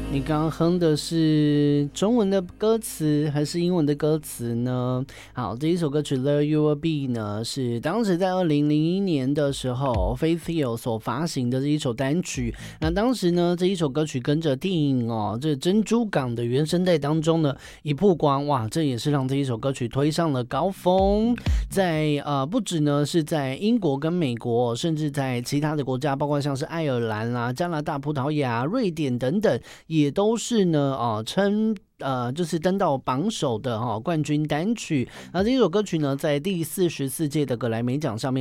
你刚刚哼的是中文的歌词还是英文的歌词呢？好，这一首歌曲 There You Will Be 呢，是当时在2001年的时候 Faith Hill 所发行的这一首单曲。那当时呢，这一首歌曲跟着电影这珍珠港的原声带当中呢一曝光，哇，这也是让这一首歌曲推上了高峰。在不止呢是在英国跟美国，甚至在其他的国家，包括像是爱尔兰啦、加拿大、葡萄牙、瑞典等等，也都是呢就是登到榜首的冠军单曲。那这首歌曲呢，在第44届的格莱美奖上面